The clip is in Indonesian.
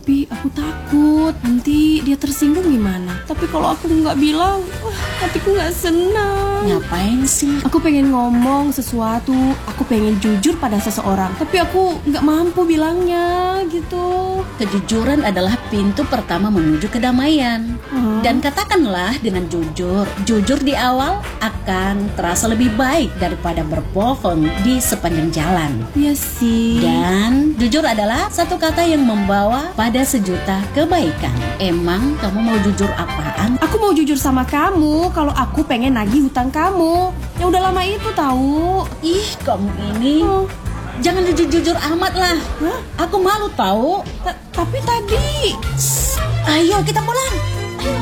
Tapi aku takut nanti dia tersinggung gimana. Tapi kalau aku nggak bilang, hatiku nggak senang. Ngapain sih? Aku pengen ngomong sesuatu, aku pengen jujur pada seseorang, tapi aku nggak mampu bilangnya gitu. Kejujuran adalah pintu pertama menuju kedamaian. Dan katakanlah dengan jujur. Jujur di awal akan terasa lebih baik daripada berbohong di sepanjang jalan. Iya sih. Dan jujur adalah satu kata yang membawa pada sejuta kebaikan. Emang kamu mau jujur apaan? Aku mau jujur sama kamu kalau aku pengen nagih hutang kamu. Yang udah lama itu tahu. Ih, kamu ini jangan jujur-jujur amat lah. Aku malu tahu. Tapi tadi. Ayo kita pulang.